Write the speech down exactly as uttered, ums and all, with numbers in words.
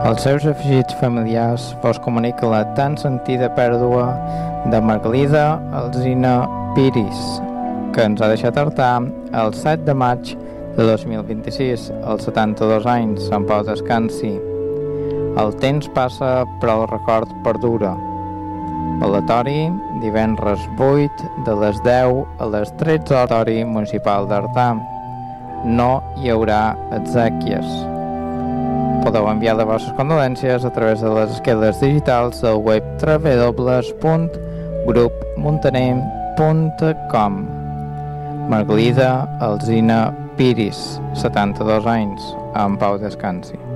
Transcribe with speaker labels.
Speaker 1: Als seus afegits familiars vos comunica la tan sentida pèrdua de Margalida Alsina Piris, que ens ha deixat artar el set de maig de dos mil vint-i-sis, als setanta-dos anys. En pau descansi. El temps passa, però el record perdura. Velatori, divendres vuit, de les deu a les tretze, Auditori Municipal d'Artà. No hi haurà exèquies. Podeu enviar les vostres condolències a través de les esqueles digitals del web w w w punt grup muntaner punt com. Margalida Alsina Piris, setanta-dos anys, en pau descansi.